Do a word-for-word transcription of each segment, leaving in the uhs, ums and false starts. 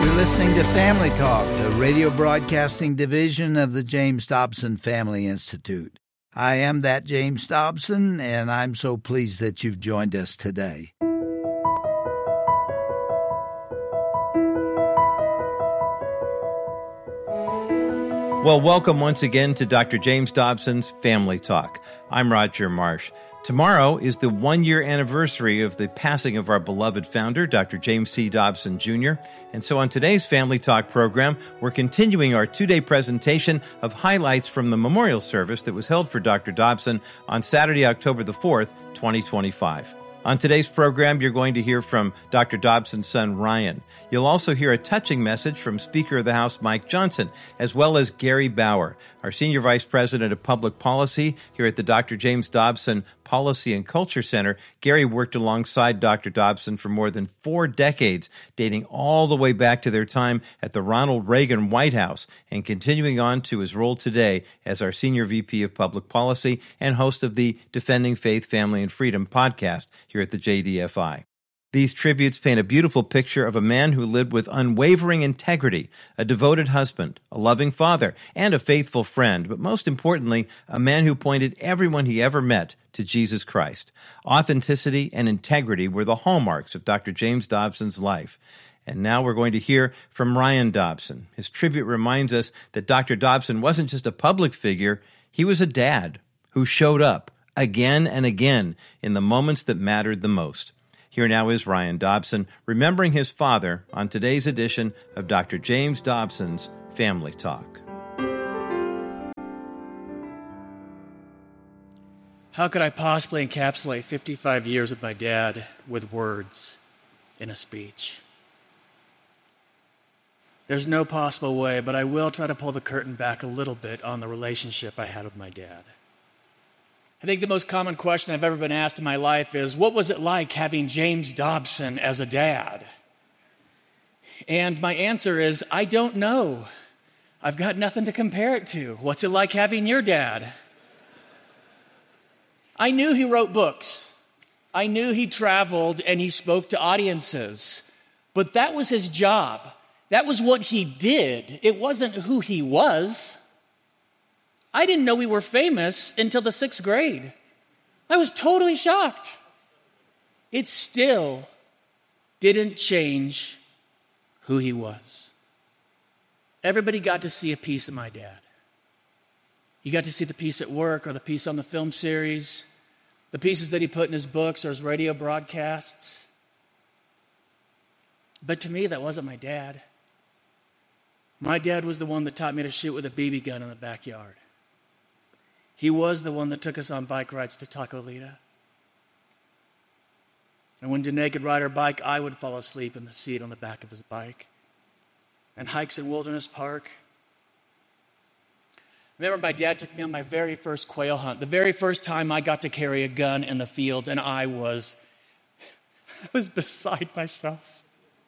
You're listening to Family Talk, the radio broadcasting division of the James Dobson Family Institute. I am that James Dobson, and I'm so pleased that you've joined us today. Well, welcome once again to Doctor James Dobson's Family Talk. I'm Roger Marsh. Tomorrow is the one-year anniversary of the passing of our beloved founder, Doctor James C. Dobson, Junior And so on today's Family Talk program, we're continuing our two-day presentation of highlights from the memorial service that was held for Doctor Dobson on Saturday, October the fourth, twenty twenty-five. On today's program, you're going to hear from Doctor Dobson's son, Ryan. You'll also hear a touching message from Speaker of the House, Mike Johnson, as well as Gary Bauer, our Senior Vice President of Public Policy here at the Doctor James Dobson Policy and Culture Center. Gary worked alongside Doctor Dobson for more than four decades, dating all the way back to their time at the Ronald Reagan White House and continuing on to his role today as our Senior V P of Public Policy and host of the Defending Faith, Family, and Freedom podcast here at the J D F I. These tributes paint a beautiful picture of a man who lived with unwavering integrity, a devoted husband, a loving father, and a faithful friend, but most importantly, a man who pointed everyone he ever met to Jesus Christ. Authenticity and integrity were the hallmarks of Doctor James Dobson's life. And now we're going to hear from Ryan Dobson. His tribute reminds us that Doctor Dobson wasn't just a public figure, he was a dad who showed up again and again in the moments that mattered the most. Here now is Ryan Dobson remembering his father on today's edition of Doctor James Dobson's Family Talk. How could I possibly encapsulate fifty-five years with my dad with words in a speech? There's no possible way, but I will try to pull the curtain back a little bit on the relationship I had with my dad. I think the most common question I've ever been asked in my life is, what was it like having James Dobson as a dad? And my answer is, I don't know. I've got nothing to compare it to. What's it like having your dad? I knew he wrote books. I knew he traveled and he spoke to audiences. But that was his job. That was what he did. It wasn't who he was. I didn't know we were famous until the sixth grade. I was totally shocked. It still didn't change who he was. Everybody got to see a piece of my dad. You got to see the piece at work or the piece on the film series, the pieces that he put in his books or his radio broadcasts. But to me, that wasn't my dad. My dad was the one that taught me to shoot with a B B gun in the backyard. He was the one that took us on bike rides to Tacolita. And when Danae could ride her bike, I would fall asleep in the seat on the back of his bike. And hikes in Wilderness Park. I remember my dad took me on my very first quail hunt, the very first time I got to carry a gun in the field, and I was, I was beside myself.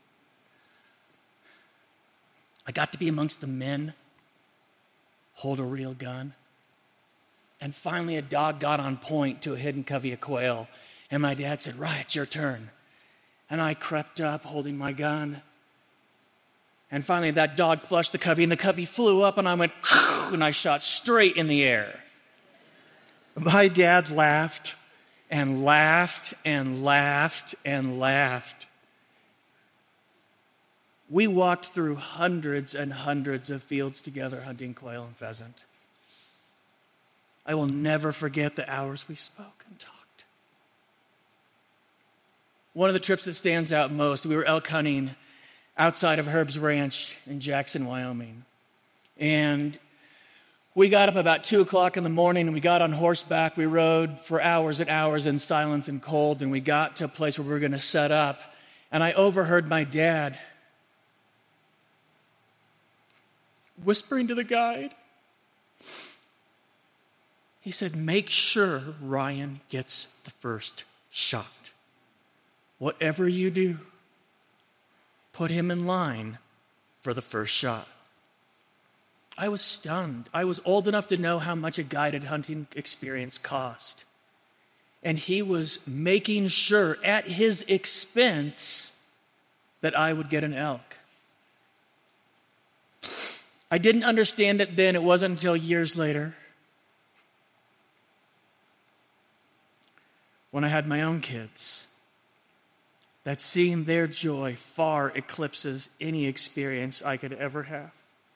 I got to be amongst the men, hold a real gun. And finally, a dog got on point to a hidden covey of quail. And my dad said, "Right, it's your turn." And I crept up holding my gun. And finally, that dog flushed the covey, and the covey flew up, and I went, and I shot straight in the air. My dad laughed and laughed and laughed and laughed. We walked through hundreds and hundreds of fields together hunting quail and pheasant. I will never forget the hours we spoke and talked. One of the trips that stands out most, we were elk hunting outside of Herb's Ranch in Jackson, Wyoming. And we got up about two o'clock in the morning and we got on horseback. We rode for hours and hours in silence and cold, and we got to a place where we were going to set up. And I overheard my dad whispering to the guide. He said, "Make sure Ryan gets the first shot. Whatever you do, put him in line for the first shot." I was stunned. I was old enough to know how much a guided hunting experience cost. And he was making sure at his expense that I would get an elk. I didn't understand it then. It wasn't until years later, when I had my own kids, that seeing their joy far eclipses any experience I could ever have.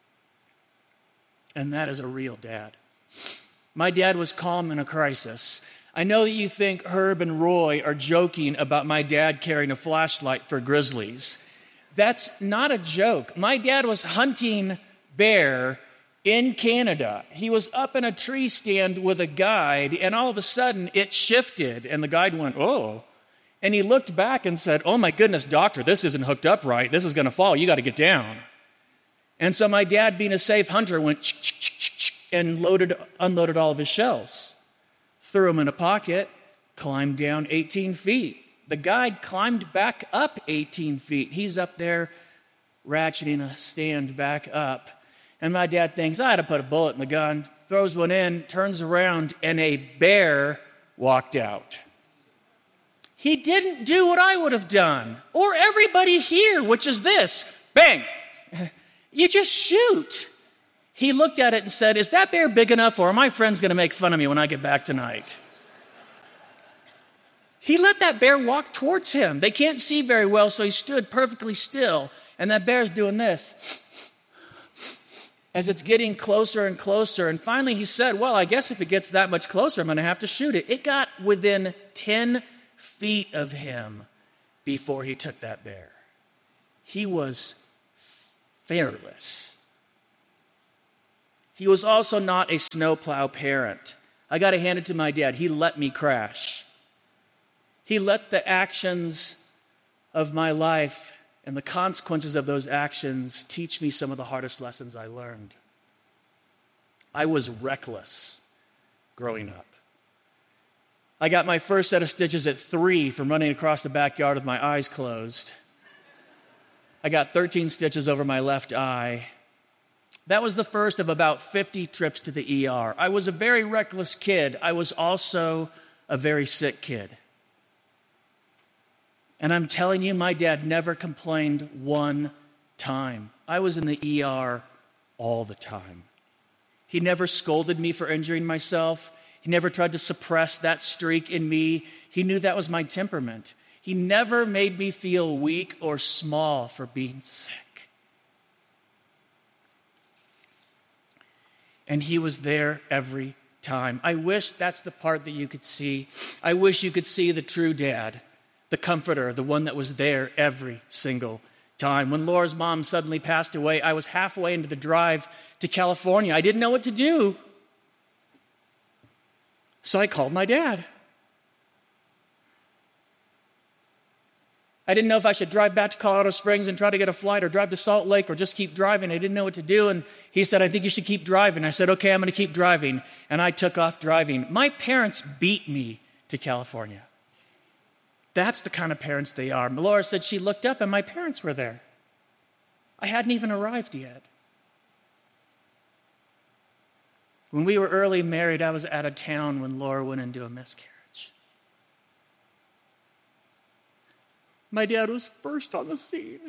And that is a real dad. My dad was calm in a crisis. I know that you think Herb and Roy are joking about my dad carrying a flashlight for grizzlies. That's not a joke. My dad was hunting bear in Canada. He was up in a tree stand with a guide, and all of a sudden it shifted, and the guide went, oh. And he looked back and said, oh my goodness, doctor, this isn't hooked up right. This is going to fall. You got to get down. And so my dad, being a safe hunter, went and loaded, unloaded all of his shells, threw them in a pocket, climbed down eighteen feet. The guide climbed back up eighteen feet. He's up there ratcheting a stand back up. And my dad thinks, I had to put a bullet in the gun, throws one in, turns around, and a bear walked out. He didn't do what I would have done, or everybody here, which is this, bang. You just shoot. He looked at it and said, is that bear big enough, or are my friends going to make fun of me when I get back tonight? He let that bear walk towards him. They can't see very well, so he stood perfectly still, and that bear's doing this as it's getting closer and closer. And finally he said, well, I guess if it gets that much closer, I'm going to have to shoot it. It got within ten feet of him before he took that bear. He was fearless. He was also not a snowplow parent. I got to hand it to my dad. He let me crash. He let the actions of my life and the consequences of those actions teach me some of the hardest lessons I learned. I was reckless growing up. I got my first set of stitches at three from running across the backyard with my eyes closed. I got thirteen stitches over my left eye. That was the first of about fifty trips to the E R. I was a very reckless kid. I was also a very sick kid. And I'm telling you, my dad never complained one time. I was in the E R all the time. He never scolded me for injuring myself. He never tried to suppress that streak in me. He knew that was my temperament. He never made me feel weak or small for being sick. And he was there every time. I wish that's the part that you could see. I wish you could see the true dad, the comforter, the one that was there every single time. When Laura's mom suddenly passed away, I was halfway into the drive to California. I didn't know what to do. So I called my dad. I didn't know if I should drive back to Colorado Springs and try to get a flight or drive to Salt Lake or just keep driving. I didn't know what to do. And he said, I think you should keep driving. I said, okay, I'm going to keep driving. And I took off driving. My parents beat me to California. That's the kind of parents they are. Laura said she looked up and my parents were there. I hadn't even arrived yet. When we were early married, I was out of town when Laura went into a miscarriage. My dad was first on the scene.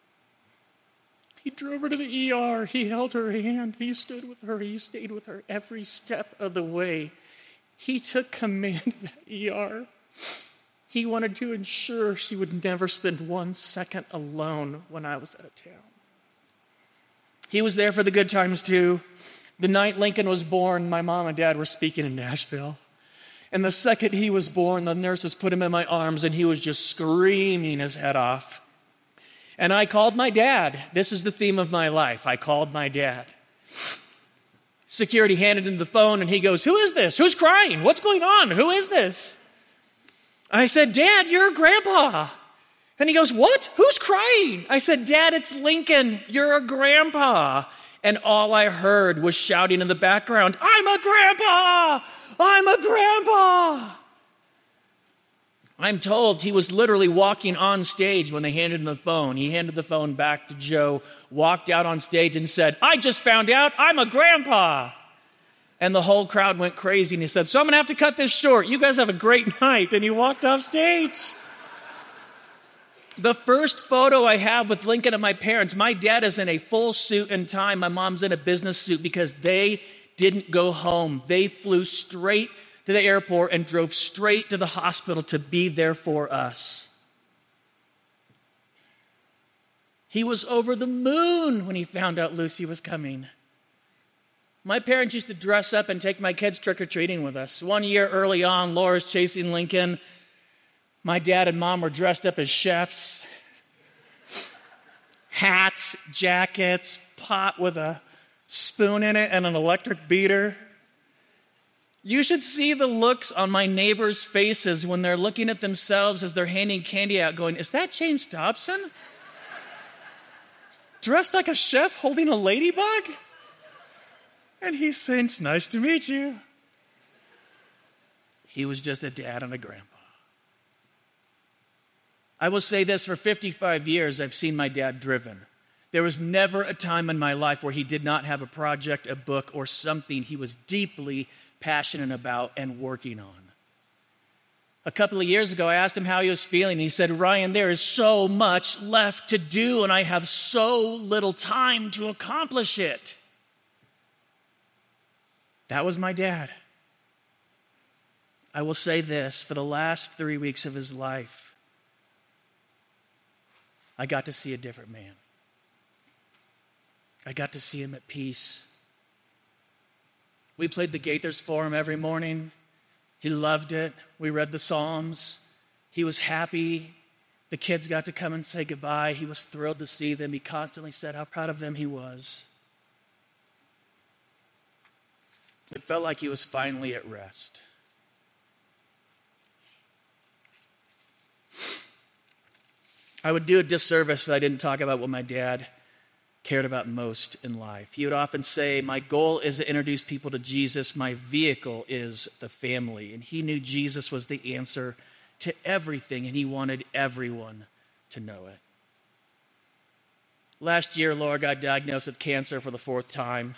He drove her to the E R. He held her hand. He stood with her. He stayed with her every step of the way. He took command of that E R. He wanted to ensure she would never spend one second alone when I was out of town. He was there for the good times too. The night Lincoln was born, my mom and dad were speaking in Nashville. And the second he was born, the nurses put him in my arms and he was just screaming his head off. And I called my dad. This is the theme of my life. I called my dad. Security handed him the phone and he goes, who is this? Who's crying? What's going on? Who is this? I said, Dad, you're grandpa. And he goes, what? Who's crying? I said, Dad, it's Lincoln. You're a grandpa. And all I heard was shouting in the background, I'm a grandpa! I'm a grandpa! I'm told he was literally walking on stage when they handed him the phone. He handed the phone back to Joe, walked out on stage and said, I just found out I'm a grandpa. And the whole crowd went crazy and he said, so I'm going to have to cut this short. You guys have a great night. And he walked off stage. The first photo I have with Lincoln and my parents, my dad is in a full suit and tie. My mom's in a business suit because they didn't go home. They flew straight to the airport and drove straight to the hospital to be there for us. He was over the moon when he found out Lucy was coming. My parents used to dress up and take my kids trick-or-treating with us. One year early on, Laura's chasing Lincoln. My dad and mom were dressed up as chefs. Hats, jackets, pot with a spoon in it and an electric beater. You should see the looks on my neighbors' faces when they're looking at themselves as they're handing candy out going, is that James Dobson? Dressed like a chef holding a ladybug? And he's saying, it's nice to meet you. He was just a dad and a grandpa. I will say this, for fifty-five years, I've seen my dad driven. There was never a time in my life where he did not have a project, a book, or something he was deeply passionate about and working on. A couple of years ago, I asked him how he was feeling. And he said, Ryan, there is so much left to do, and I have so little time to accomplish it. That was my dad. I will say this, for the last three weeks of his life, I got to see a different man. I got to see him at peace. We played the Gaithers for him every morning. He loved it. We read the Psalms. He was happy. The kids got to come and say goodbye. He was thrilled to see them. He constantly said how proud of them he was. It felt like he was finally at rest. I would do a disservice if I didn't talk about what my dad cared about most in life. He would often say, my goal is to introduce people to Jesus. My vehicle is the family. And he knew Jesus was the answer to everything, and he wanted everyone to know it. Last year, Laura got diagnosed with cancer for the fourth time.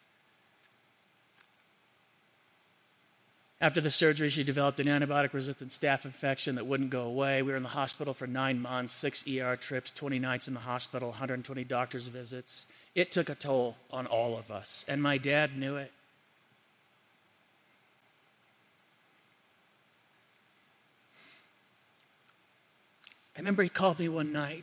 After the surgery, she developed an antibiotic-resistant staph infection that wouldn't go away. We were in the hospital for nine months, six E R trips, twenty nights in the hospital, one hundred twenty doctor's visits. It took a toll on all of us, and my dad knew it. I remember he called me one night.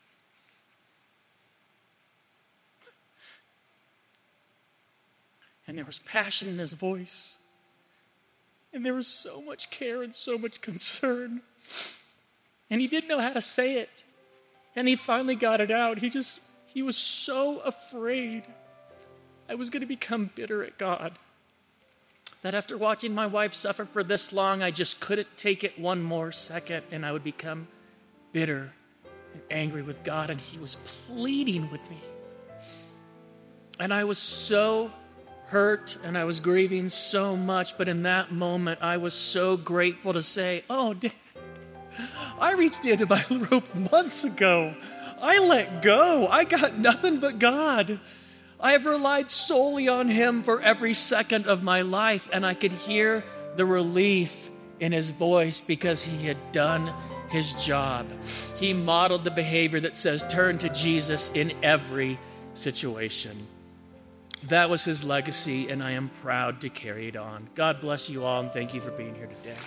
And there was passion in his voice. And there was so much care and so much concern. And he didn't know how to say it. And he finally got it out. He just, he was so afraid I was going to become bitter at God. That after watching my wife suffer for this long, I just couldn't take it one more second. And I would become bitter and angry with God. And he was pleading with me. And I was so hurt, and I was grieving so much, but in that moment, I was so grateful to say, oh, Dad, I reached the end of my rope months ago. I let go. I got nothing but God. I have relied solely on him for every second of my life, and I could hear the relief in his voice because he had done his job. He modeled the behavior that says, turn to Jesus in every situation. That was his legacy, and I am proud to carry it on. God bless you all, and thank you for being here today.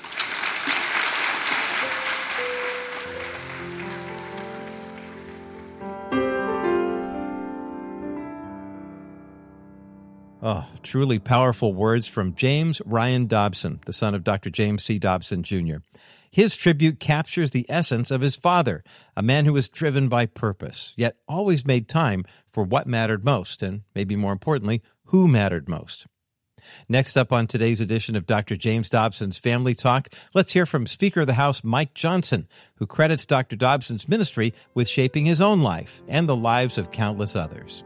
Oh, truly powerful words from James Ryan Dobson, the son of Doctor James C. Dobson, Junior His tribute captures the essence of his father, a man who was driven by purpose, yet always made time for what mattered most, and maybe more importantly, who mattered most. Next up on today's edition of Doctor James Dobson's Family Talk, let's hear from Speaker of the House Mike Johnson, who credits Doctor Dobson's ministry with shaping his own life and the lives of countless others.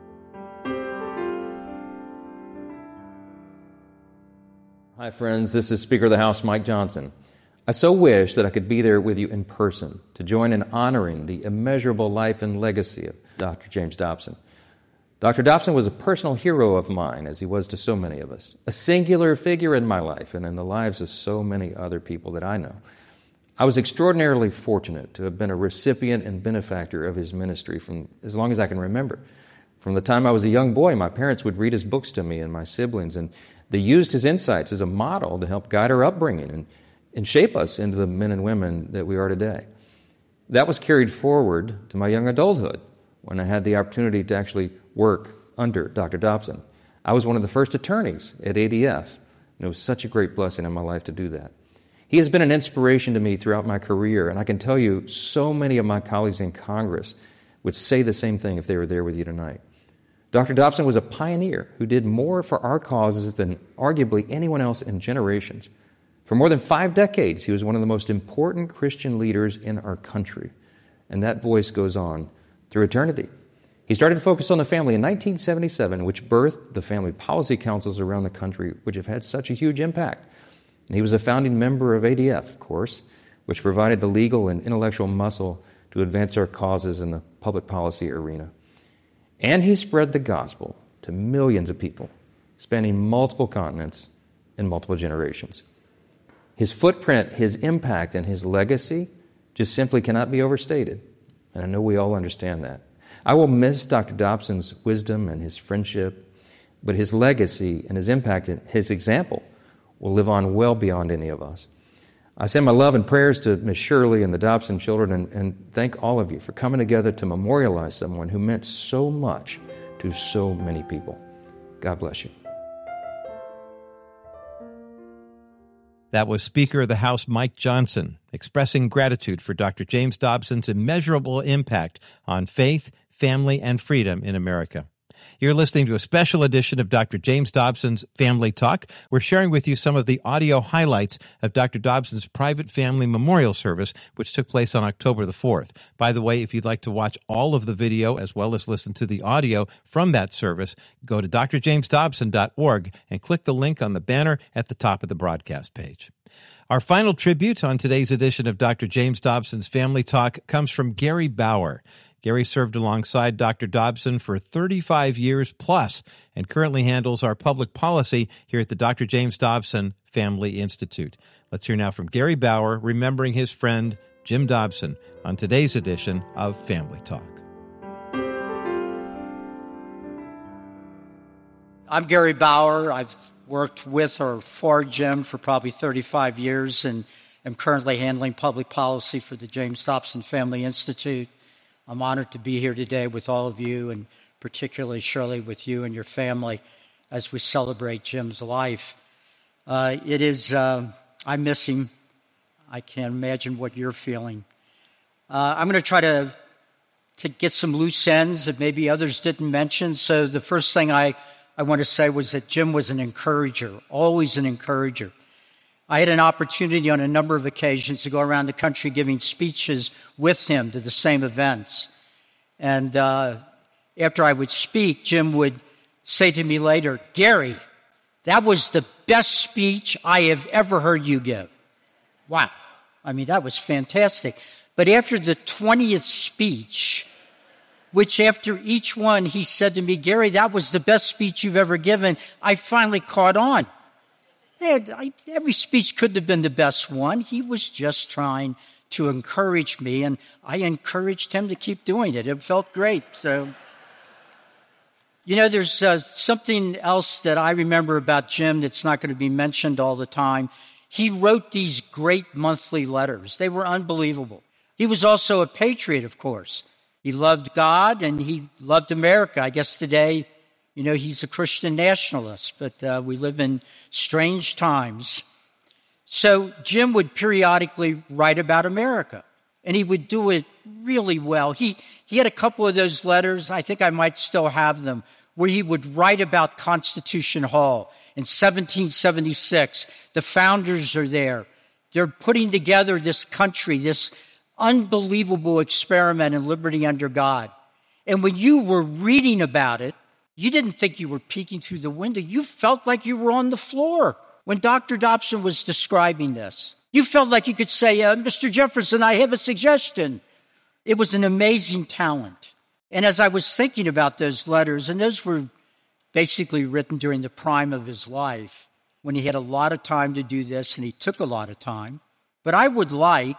Hi, friends. This is Speaker of the House Mike Johnson. I so wish that I could be there with you in person to join in honoring the immeasurable life and legacy of Doctor James Dobson. Doctor Dobson was a personal hero of mine, as he was to so many of us, a singular figure in my life and in the lives of so many other people that I know. I was extraordinarily fortunate to have been a recipient and benefactor of his ministry from as long as I can remember. From the time I was a young boy, my parents would read his books to me and my siblings, and they used his insights as a model to help guide our upbringing and, and shape us into the men and women that we are today. That was carried forward to my young adulthood when I had the opportunity to actually work under Doctor Dobson. I was one of the first attorneys at A D F, and it was such a great blessing in my life to do that. He has been an inspiration to me throughout my career, and I can tell you so many of my colleagues in Congress would say the same thing if they were there with you tonight. Doctor Dobson was a pioneer who did more for our causes than arguably anyone else in generations. For more than five decades, he was one of the most important Christian leaders in our country, and that voice goes on through eternity. He started to focus on the family in nineteen seventy-seven, which birthed the family policy councils around the country, which have had such a huge impact. And he was a founding member of A D F, of course, which provided the legal and intellectual muscle to advance our causes in the public policy arena. And he spread the gospel to millions of people, spanning multiple continents and multiple generations. His footprint, his impact, and his legacy just simply cannot be overstated. And I know we all understand that. I will miss Doctor Dobson's wisdom and his friendship, but his legacy and his impact and his example will live on well beyond any of us. I send my love and prayers to Miss Shirley and the Dobson children, and, and thank all of you for coming together to memorialize someone who meant so much to so many people. God bless you. That was Speaker of the House Mike Johnson expressing gratitude for Doctor James Dobson's immeasurable impact on faith, family, and freedom in America. You're listening to a special edition of Doctor James Dobson's Family Talk. We're sharing with you some of the audio highlights of Doctor Dobson's private family memorial service, which took place on October the fourth. By the way, if you'd like to watch all of the video as well as listen to the audio from that service, go to d r james dobson dot org and click the link on the banner at the top of the broadcast page. Our final tribute on today's edition of Doctor James Dobson's Family Talk comes from Gary Bauer. Gary served alongside Doctor Dobson for thirty-five years plus and currently handles our public policy here at the Doctor James Dobson Family Institute. Let's hear now from Gary Bauer remembering his friend Jim Dobson on today's edition of Family Talk. I'm Gary Bauer. I've worked with or for Jim for probably thirty-five years and am currently handling public policy for the James Dobson Family Institute. I'm honored to be here today with all of you, and particularly, Shirley, with you and your family as we celebrate Jim's life. Uh, it is, uh, I miss him. I can't imagine what you're feeling. Uh, I'm going to try to, to get some loose ends that maybe others didn't mention. So the first thing I, I want to say was that Jim was an encourager, always an encourager. I had an opportunity on a number of occasions to go around the country giving speeches with him to the same events. And uh, after I would speak, Jim would say to me later, "Gary, that was the best speech I have ever heard you give." Wow. I mean, that was fantastic. But after the twentieth speech, which after each one he said to me, "Gary, that was the best speech you've ever given," I finally caught on. Every speech couldn't have been the best one. He was just trying to encourage me, and I encouraged him to keep doing it. It felt great. So, you know, there's uh, something else that I remember about Jim that's not going to be mentioned all the time. He wrote these great monthly letters. They were unbelievable. He was also a patriot, of course. He loved God, and he loved America. I guess today, you know, he's a Christian nationalist, but uh, we live in strange times. So Jim would periodically write about America, and he would do it really well. He he had a couple of those letters, I think I might still have them, where he would write about Constitution Hall in seventeen seventy-six. The founders are there. They're putting together this country, this unbelievable experiment in liberty under God. And when you were reading about it, you didn't think you were peeking through the window. You felt like you were on the floor when Doctor Dobson was describing this. You felt like you could say, uh, "Mister Jefferson, I have a suggestion." It was an amazing talent. And as I was thinking about those letters, and those were basically written during the prime of his life, when he had a lot of time to do this, and he took a lot of time, But I would like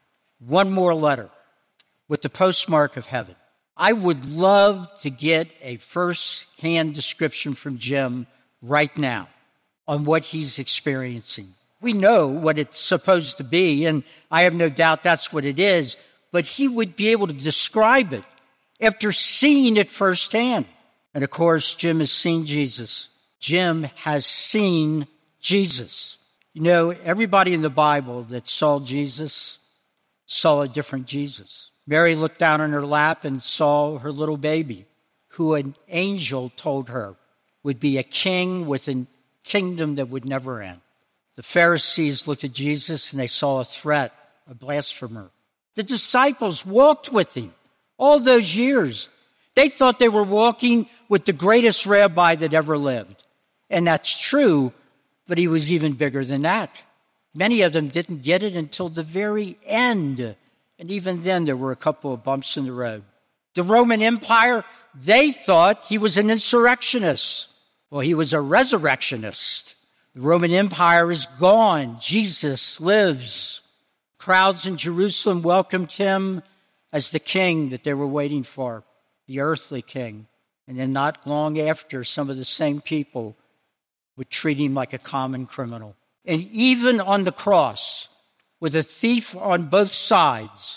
one more letter with the postmark of heaven. I would love to get a first-hand description from Jim right now on what he's experiencing. We know what it's supposed to be, and I have no doubt that's what it is, but he would be able to describe it after seeing it firsthand. And of course, Jim has seen Jesus. Jim has seen Jesus. You know, everybody in the Bible that saw Jesus saw a different Jesus. Mary looked down on her lap and saw her little baby, who an angel told her would be a king with a kingdom that would never end. The Pharisees looked at Jesus and they saw a threat, a blasphemer. The disciples walked with him all those years. They thought they were walking with the greatest rabbi that ever lived. And that's true, but he was even bigger than that. Many of them didn't get it until the very end. And even then, there were a couple of bumps in the road. The Roman Empire, they thought he was an insurrectionist. Well, he was a resurrectionist. The Roman Empire is gone. Jesus lives. Crowds in Jerusalem welcomed him as the king that they were waiting for, the earthly king. And then not long after, some of the same people would treat him like a common criminal. And even on the cross, with a thief on both sides,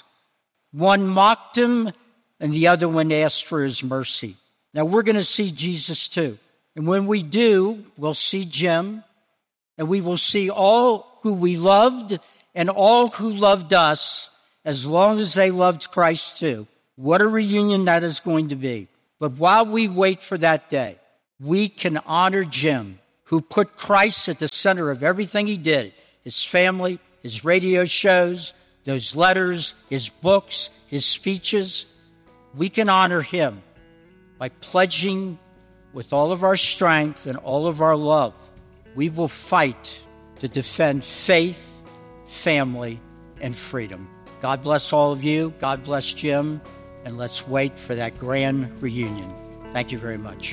one mocked him and the other one asked for his mercy. Now we're going to see Jesus too. And when we do, we'll see Jim, and we will see all who we loved and all who loved us, as long as they loved Christ too. What a reunion that is going to be. But while we wait for that day, we can honor Jim, who put Christ at the center of everything he did, his family, his radio shows, those letters, his books, his speeches. We can honor him by pledging with all of our strength and all of our love. We will fight to defend faith, family, and freedom. God bless all of you. God bless Jim. And let's wait for that grand reunion. Thank you very much.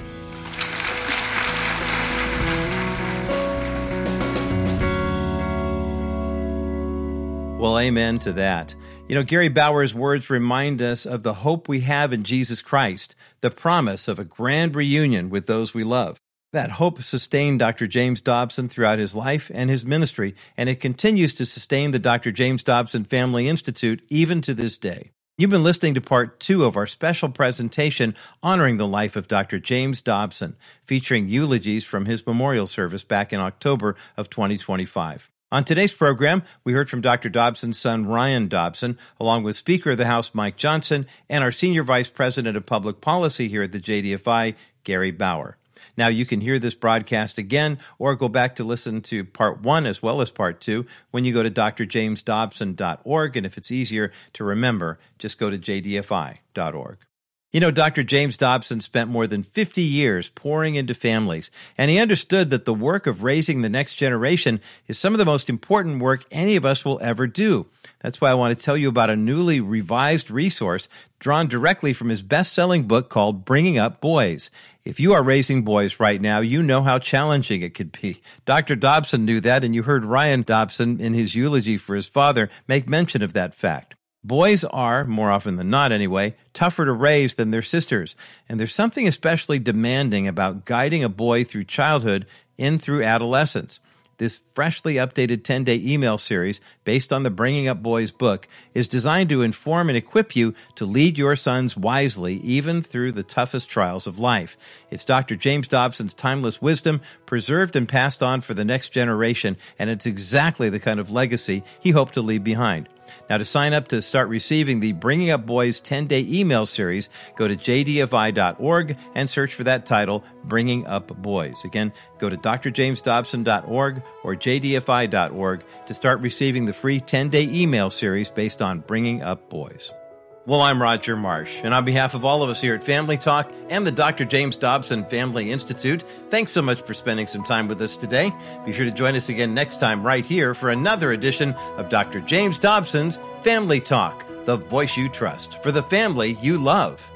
Well, amen to that. You know, Gary Bauer's words remind us of the hope we have in Jesus Christ, the promise of a grand reunion with those we love. That hope sustained Doctor James Dobson throughout his life and his ministry, and it continues to sustain the Doctor James Dobson Family Institute even to this day. You've been listening to part two of our special presentation honoring the life of Doctor James Dobson, featuring eulogies from his memorial service back in October of twenty twenty-five. On today's program, we heard from Doctor Dobson's son, Ryan Dobson, along with Speaker of the House, Mike Johnson, and our Senior Vice President of Public Policy here at the J D F I, Gary Bauer. Now, you can hear this broadcast again or go back to listen to part one as well as part two when you go to d r james dobson dot org. And if it's easier to remember, just go to j d f i dot org. You know, Doctor James Dobson spent more than fifty years pouring into families, and he understood that the work of raising the next generation is some of the most important work any of us will ever do. That's why I want to tell you about a newly revised resource drawn directly from his best-selling book called Bringing Up Boys. If you are raising boys right now, you know how challenging it could be. Doctor Dobson knew that, and you heard Ryan Dobson in his eulogy for his father make mention of that fact. Boys are, more often than not anyway, tougher to raise than their sisters, and there's something especially demanding about guiding a boy through childhood in through adolescence. This freshly updated ten-day email series, based on the Bringing Up Boys book, is designed to inform and equip you to lead your sons wisely, even through the toughest trials of life. It's Doctor James Dobson's timeless wisdom, preserved and passed on for the next generation, and it's exactly the kind of legacy he hoped to leave behind. Now, to sign up to start receiving the Bringing Up Boys ten-day email series, go to j d f i dot org and search for that title, Bringing Up Boys. Again, go to d r james dobson dot org or j d f i dot org to start receiving the free ten-day email series based on Bringing Up Boys. Well, I'm Roger Marsh, and on behalf of all of us here at Family Talk and the Doctor James Dobson Family Institute, thanks so much for spending some time with us today. Be sure to join us again next time right here for another edition of Doctor James Dobson's Family Talk, the voice you trust for the family you love.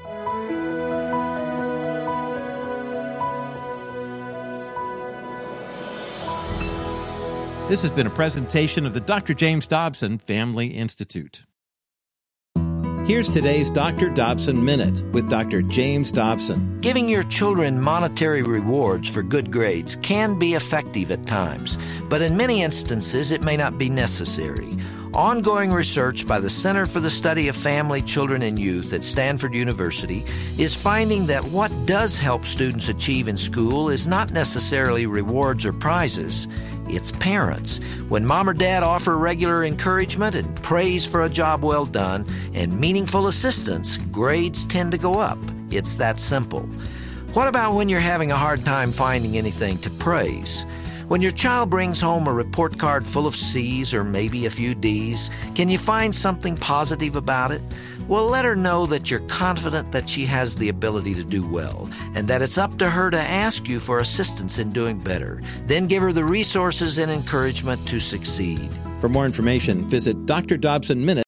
This has been a presentation of the Doctor James Dobson Family Institute. Here's today's Doctor Dobson Minute with Doctor James Dobson. Giving your children monetary rewards for good grades can be effective at times, but in many instances it may not be necessary. Ongoing research by the Center for the Study of Family, Children, and Youth at Stanford University is finding that what does help students achieve in school is not necessarily rewards or prizes. It's parents. When mom or dad offer regular encouragement and praise for a job well done and meaningful assistance, grades tend to go up. It's that simple. What about when you're having a hard time finding anything to praise? When your child brings home a report card full of C's or maybe a few D's, can you find something positive about it? Well, let her know that you're confident that she has the ability to do well and that it's up to her to ask you for assistance in doing better. Then give her the resources and encouragement to succeed. For more information, visit Doctor Dobson Minute.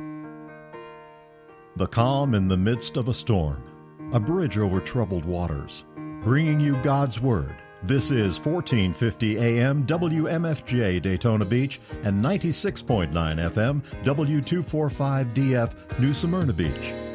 The calm in the midst of a storm, a bridge over troubled waters, bringing you God's Word. This is fourteen fifty A M W M F J Daytona Beach and ninety-six point nine F M W two forty-five D F New Smyrna Beach.